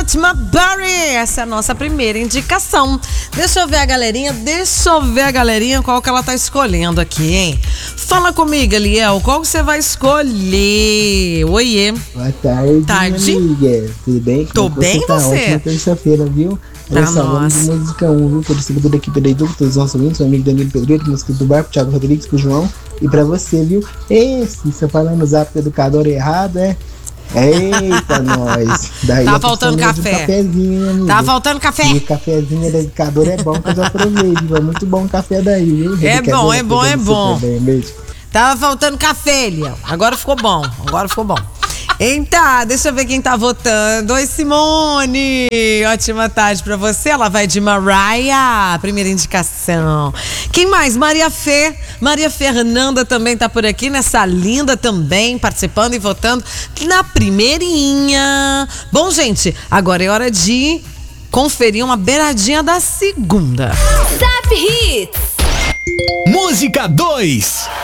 Fátima Barry. Essa é a nossa primeira indicação. Deixa eu ver a galerinha qual que ela tá escolhendo aqui, hein? Fala comigo, Eliel, qual que você vai escolher? Oiê. Boa tarde, amiga. Tudo bem? Tô bem, tá? você? Ótima terça-feira, viu? Pra Olha só, vamos nós. de música 1, viu? Por distribuidor da equipe da Edu, todos os nossos ouvintes, meu amigo Danilo Pedreiro, música do Bar, pro Thiago Rodrigues, pro João e pra você, viu? Se eu falar no zap do educador errado, Eita, nós. Daí Tá faltando café. Um cafezinho, amigo. Tá faltando café. E o cafezinho da educador é bom, que eu já provei, viu? É muito bom o café daí, viu? É bom, é bom, é bom. Bem, beijo. Tava faltando café, Eliel. Agora ficou bom. Então, deixa eu ver quem tá votando. Oi, Simone. Ótima tarde pra você. Ela vai de Mariah, primeira indicação. Quem mais? Maria Fernanda também tá por aqui, nessa linda também, participando e votando na primeirinha. Bom, gente, agora é hora de conferir uma beiradinha da segunda. Zap Hits. Música 2.